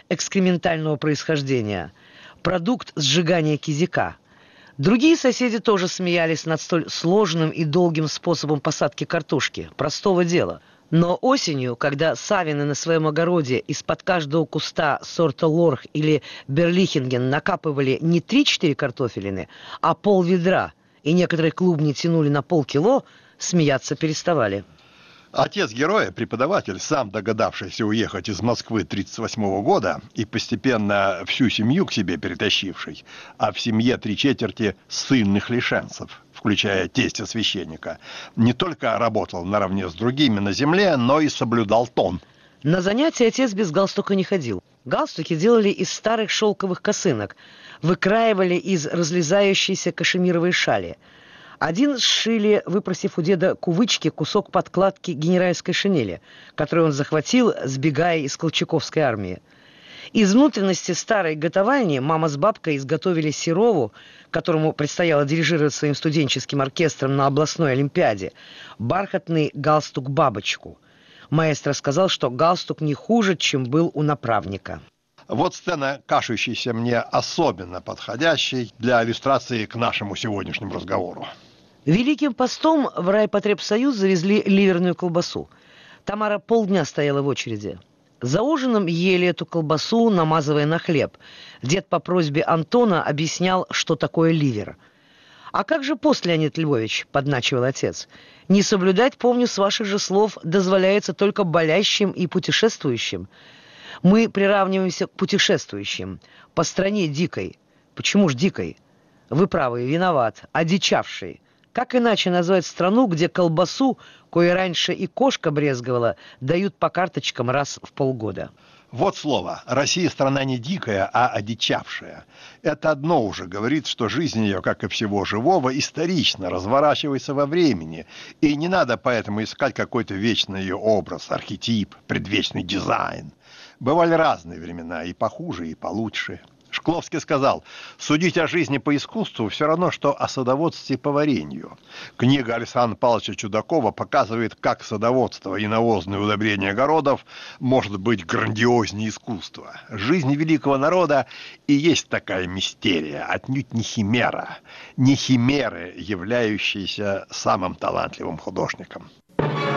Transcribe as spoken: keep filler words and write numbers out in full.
экскрементального происхождения, продукт сжигания кизика. Другие соседи тоже смеялись над столь сложным и долгим способом посадки картошки. Простого дела. Но осенью, когда савины на своем огороде из-под каждого куста сорта лорх или берлихинген накапывали не три-четыре картофелины, а полведра, и некоторые клубни тянули на полкило, смеяться переставали. Отец героя, преподаватель, сам догадавшийся уехать из Москвы тридцать восьмого года и постепенно всю семью к себе перетащивший, а в семье три четверти ссыльных лишенцев, включая тестя священника, не только работал наравне с другими на земле, но и соблюдал тон. На занятия отец без галстука не ходил. Галстуки делали из старых шелковых косынок, выкраивали из разлезающейся кашемировой шали. Один сшили, выпросив у деда кувычки, кусок подкладки генеральской шинели, которую он захватил, сбегая из колчаковской армии. Из внутренности старой готовальни мама с бабкой изготовили Серову, которому предстояло дирижировать своим студенческим оркестром на областной олимпиаде, бархатный галстук-бабочку. Маэстро сказал, что галстук не хуже, чем был у направника. Вот сцена, кажущаяся мне особенно подходящей для иллюстрации к нашему сегодняшнему разговору. Великим постом в райпотребсоюз завезли ливерную колбасу. Тамара полдня стояла в очереди. За ужином ели эту колбасу, намазывая на хлеб. Дед по просьбе Антона объяснял, что такое ливер. «А как же пост, Леонид Львович?» – подначивал отец. «Не соблюдать, помню, с ваших же слов, дозволяется только болящим и путешествующим. Мы приравниваемся к путешествующим. По стране дикой». «Почему ж дикой?» «Вы правы, виноват. Одичавший. Как иначе назвать страну, где колбасу, кое раньше и кошка брезговала, дают по карточкам раз в полгода?» Вот слово. Россия страна не дикая, а одичавшая. Это одно уже говорит, что жизнь ее, как и всего живого, исторично разворачивается во времени. И не надо поэтому искать какой-то вечный ее образ, архетип, предвечный дизайн. Бывали разные времена, и похуже, и получше. Шкловский сказал: судить о жизни по искусству все равно, что о садоводстве по варенью. Книга Александра Павловича Чудакова показывает, как садоводство и навозное удобрение огородов может быть грандиознее искусства. Жизнь великого народа и есть такая мистерия, отнюдь не химера, не химеры, являющиеся самым талантливым художником.